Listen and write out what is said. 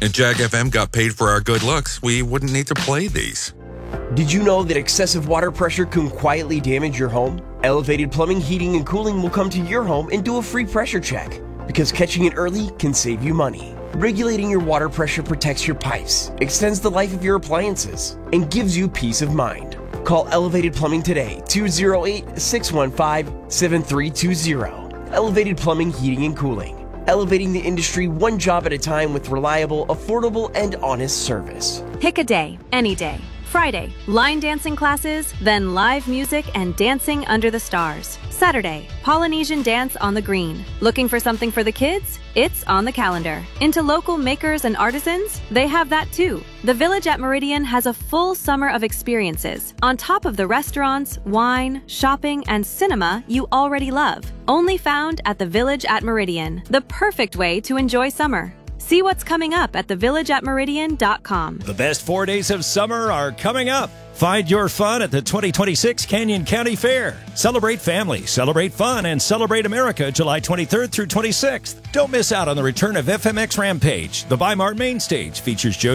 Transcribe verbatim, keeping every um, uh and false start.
And Jag F M got paid for our good looks, we wouldn't need to play these. Did you know that excessive water pressure can quietly damage your home? Elevated Plumbing, Heating, and Cooling will come to your home and do a free pressure check, because catching it early can save you money. Regulating your water pressure protects your pipes, extends the life of your appliances, and gives you peace of mind. Call Elevated Plumbing today, two oh eight, six one five, seven three two zero. Elevated Plumbing, Heating, and Cooling. Elevating the industry one job at a time with reliable, affordable, and honest service. Pick a day, any day. Friday, line dancing classes, then live music and dancing under the stars. Saturday, Polynesian dance on the green. Looking for something for the kids? It's on the calendar. Into local makers and artisans? They have that too. The Village at Meridian has a full summer of experiences, on top of the restaurants, wine, shopping, and cinema you already love. Only found at the Village at Meridian, the perfect way to enjoy summer. See what's coming up at the village at meridian dot com. The best four days of summer are coming up. Find your fun at the twenty twenty-six Canyon County Fair. Celebrate family, celebrate fun, and celebrate America July twenty-third through twenty-sixth. Don't miss out on the return of F M X Rampage. The Weimar Main Stage features Joe